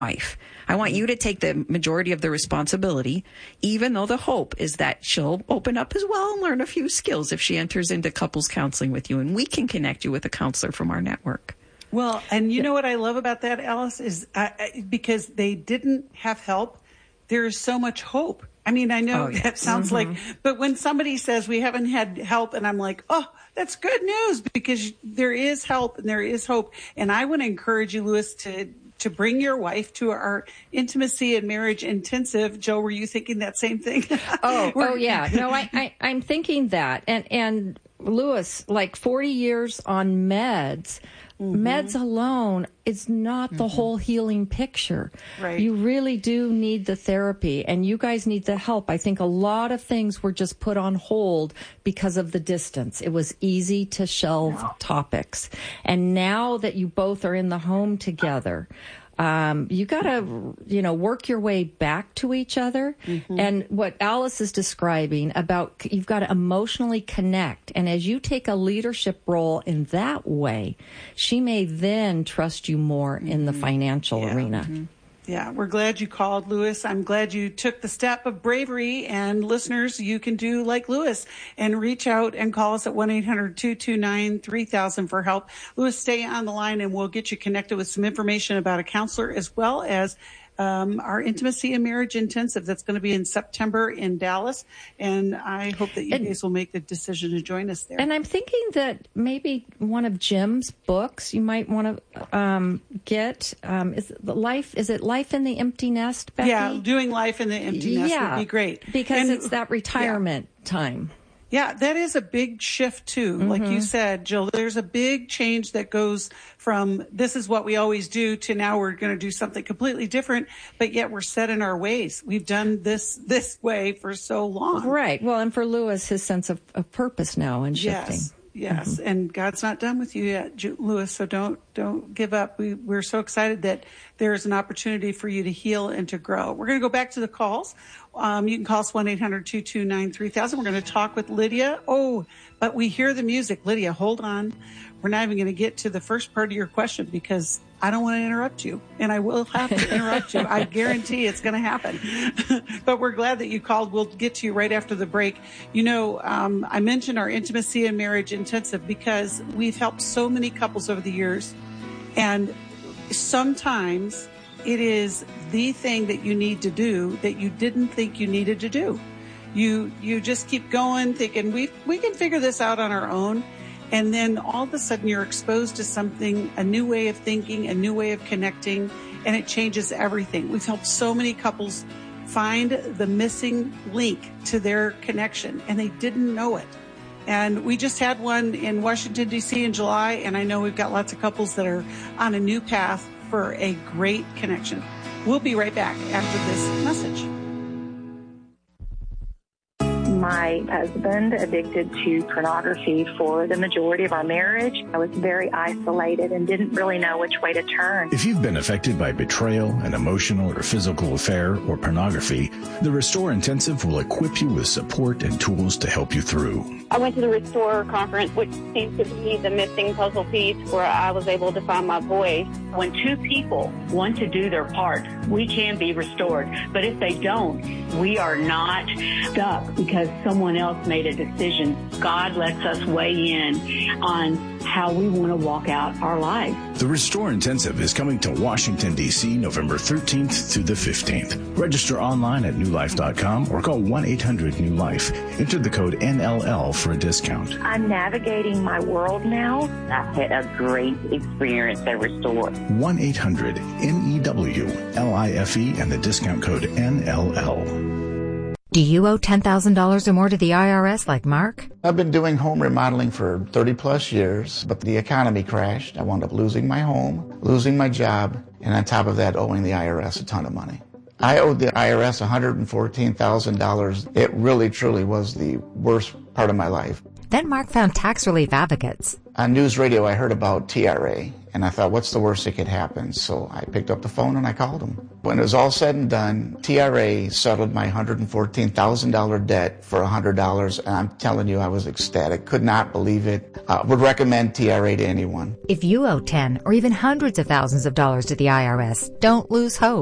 wife. I want you to take the majority of the responsibility, even though the hope is that she'll open up as well and learn a few skills if she enters into couples counseling with you. And we can connect you with a counselor from our network. Well, and you know what I love about that, Alice, is because they didn't have help, there is so much hope. I mean, I know that sounds like, but when somebody says we haven't had help, and I'm like, oh, that's good news, because there is help and there is hope. And I want to encourage you, Lewis, to bring your wife to our intimacy and marriage intensive. Joe, were you thinking that same thing? Oh yeah. No, I'm thinking that. And Lewis, like 40 years on meds, meds alone is not the whole healing picture. Right. You really do need the therapy, and you guys need the help. I think a lot of things were just put on hold because of the distance. It was easy to shelve topics. And now that you both are in the home together, you got to, work your way back to each other. And what Alice is describing about, you've got to emotionally connect. And as you take a leadership role in that way, she may then trust you more in the financial arena. Yeah, we're glad you called, Lewis. I'm glad you took the step of bravery. And listeners, you can do like Lewis and reach out and call us at 1-800-229-3000 for help. Lewis, stay on the line and we'll get you connected with some information about a counselor, as well as our intimacy and marriage intensive that's going to be in September in Dallas. And I hope that you guys will make the decision to join us there. And I'm thinking that maybe one of Jim's books you might want to get. Is it Life in the Empty Nest, Becky? Yeah, doing Life in the Empty Nest would be great. Because it's that retirement time. Yeah, that is a big shift too. Like you said, Jill, there's a big change that goes from this is what we always do to now we're going to do something completely different, but yet we're set in our ways. We've done this way for so long. Right. Well, and for Lewis, his sense of purpose now and shifting. Yes. And God's not done with you yet, Lewis, so don't give up. We're so excited that there's an opportunity for you to heal and to grow. We're going to go back to the calls. You can call us 1-800-229-3000. We're going to talk with Lydia. Oh, but we hear the music. Lydia, hold on. We're not even going to get to the first part of your question because I don't want to interrupt you, and I will have to interrupt you. I guarantee it's going to happen. But we're glad that you called. We'll get to you right after the break. I mentioned our intimacy and marriage intensive because we've helped so many couples over the years, and sometimes it is the thing that you need to do that you didn't think you needed to do. You just keep going thinking we can figure this out on our own. And then all of a sudden you're exposed to something, a new way of thinking, a new way of connecting, and it changes everything. We've helped so many couples find the missing link to their connection, and they didn't know it. And we just had one in Washington, D.C. in July, and I know we've got lots of couples that are on a new path for a great connection. We'll be right back after this message. My husband addicted to pornography for the majority of our marriage. I was very isolated and didn't really know which way to turn. If you've been affected by betrayal, an emotional or physical affair, or pornography, the Restore Intensive will equip you with support and tools to help you through. I went to the Restore conference, which seems to be the missing puzzle piece where I was able to find my voice. When two people want to do their part, we can be restored. But if they don't, we are not stuck because someone else made a decision. God lets us weigh in on how we want to walk out our life. The Restore Intensive is coming to Washington, D.C. November 13th through the 15th. Register online at newlife.com or call 1-800-NEW-LIFE. Enter the code NLL for a discount. I'm navigating my world now. I've had a great experience at Restore. 1-800-NEWLIFE and the discount code NLL. Do you owe $10,000 or more to the IRS like Mark? I've been doing home remodeling for 30 plus years, but the economy crashed. I wound up losing my home, losing my job, and on top of that, owing the IRS a ton of money. I owed the IRS $114,000. It really, truly was the worst part of my life. Then Mark found Tax Relief Advocates. On news radio, I heard about TRA, and I thought, what's the worst that could happen? So I picked up the phone and I called them. When it was all said and done, TRA settled my $114,000 debt for $100, and I'm telling you, I was ecstatic. Could not believe it. Would recommend TRA to anyone. If you owe 10 or even hundreds of thousands of dollars to the IRS, don't lose hope.